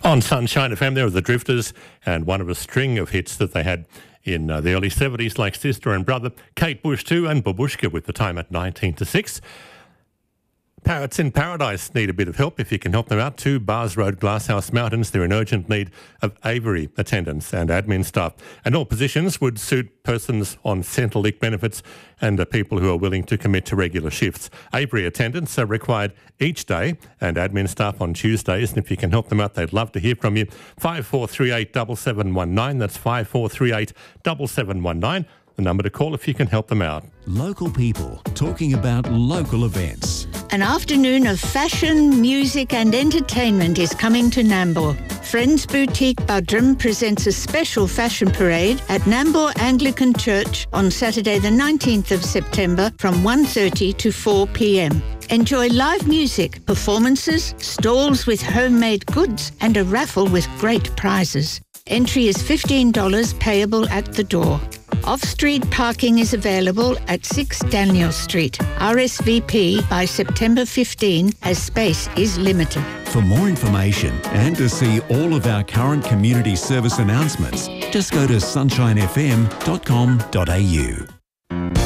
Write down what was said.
On Sunshine FM, there were the Drifters, and one of a string of hits that they had in the early 70s, like Sister and Brother, Kate Bush too, and Babushka, with the time at 19 to 6. Parrots in Paradise need a bit of help. If you can help them out, 2 Bars Road, Glasshouse Mountains. They're in urgent need of aviary attendants and admin staff. And all positions would suit persons on Centrelink benefits and people who are willing to commit to regular shifts. Aviary attendants are required each day and admin staff on Tuesdays. And if you can help them out, they'd love to hear from you. 5438 7719. That's 5438 7719. The number to call if you can help them out. Local people talking about local events. An afternoon of fashion, music and entertainment is coming to Nambour. Friends Boutique Budrum presents a special fashion parade at Nambour Anglican Church on Saturday the 19th of September from 1:30 to 4 p.m. Enjoy live music, performances, stalls with homemade goods and a raffle with great prizes. Entry is $15 payable at the door. Off-street parking is available at 6 Daniel Street. RSVP by September 15 as space is limited. For more information and to see all of our current community service announcements, just go to sunshinefm.com.au.